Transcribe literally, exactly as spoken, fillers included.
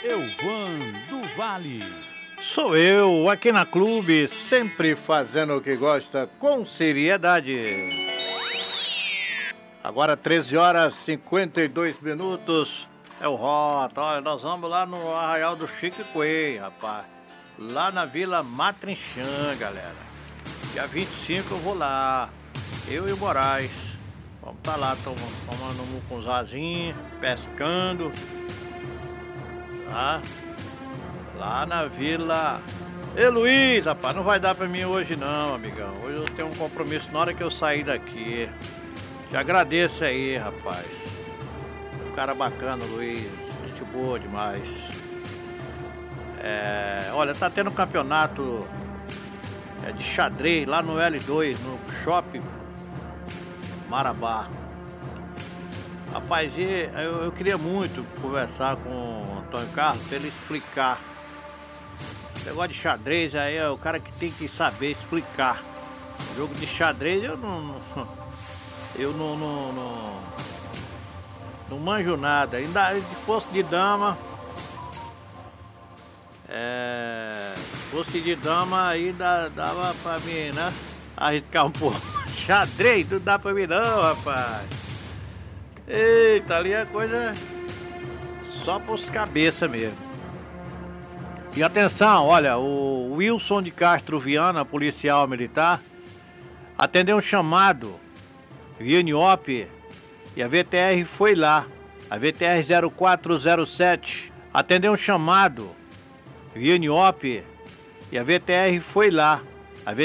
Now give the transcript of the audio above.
Elvan do Vale. Sou eu, aqui na Clube, sempre fazendo o que gosta com seriedade. Agora treze horas e cinquenta e dois minutos. É o Rota. Olha, nós vamos lá no Arraial do Chico Coelho, rapaz. Lá na Vila Matrinchã, galera. Dia vinte e cinco eu vou lá. Eu e o Moraes. Vamos estar tá lá tomando, tomando um mucunzazinho, pescando. Tá? Lá na Vila... Ei, Luiz, rapaz, não vai dar pra mim hoje não, amigão. Hoje eu tenho um compromisso na hora que eu sair daqui. Te agradeço aí, rapaz. Um cara bacana, Luiz. Gente boa demais. É... Olha, tá tendo um campeonato é, de xadrez lá no L dois, no Shopping Marabá. Rapaz, eu, eu queria muito conversar com o Antônio Carlos para ele explicar. O negócio de xadrez aí é o cara que tem que saber explicar. O jogo de xadrez eu não. não eu não, não, não. Não manjo nada. Ainda se fosse de dama. É. Se fosse de dama aí dá, dava pra mim, né? Arriscar um pouco. Xadrez não dá pra mim não, rapaz. Eita, ali é coisa só pros cabeça mesmo. E atenção, olha, o Wilson de Castro Viana, policial militar, atendeu um chamado via Niop e a V T R foi lá. A V T R zero quatro zero sete atendeu um chamado via Niop e a V T R foi lá.